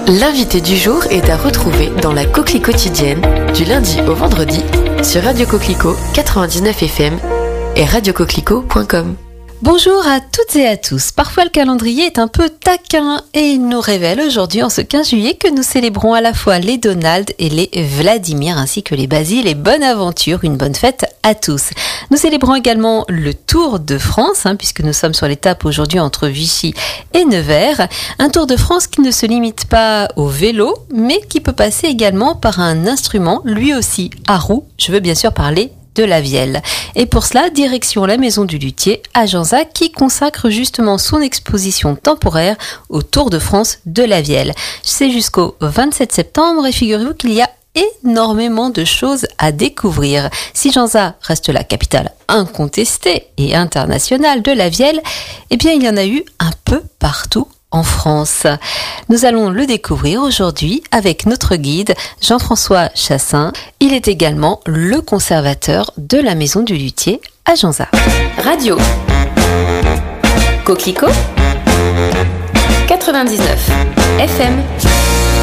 L'invité du jour est à retrouver dans la Coquelie quotidienne, du lundi au vendredi, sur Radio Coquelicot 99 FM et radiocoquelicot.com. Bonjour à toutes et à tous. Parfois le calendrier est un peu taquin et il nous révèle aujourd'hui en ce 15 juillet que nous célébrons à la fois les Donald et les Vladimir ainsi que les Basile et bonne aventure, une bonne fête à tous. Nous célébrons également le Tour de France puisque nous sommes sur l'étape aujourd'hui entre Vichy et Nevers. Un Tour de France qui ne se limite pas au vélo mais qui peut passer également par un instrument lui aussi à roue. Je veux bien sûr parler de la vielle. Et pour cela, direction la Maison du Luthier à Janzac qui consacre justement son exposition temporaire au Tour de France de la vielle. C'est jusqu'au 27 septembre et figurez-vous qu'il y a énormément de choses à découvrir. Si Janzac reste la capitale incontestée et internationale de la vielle, eh bien il y en a eu un peu partout en France. Nous allons le découvrir aujourd'hui avec notre guide Jean-François Chassin. Il est également le conservateur de la Maison du Luthier à Janzac. Radio Coquelicot 99 FM.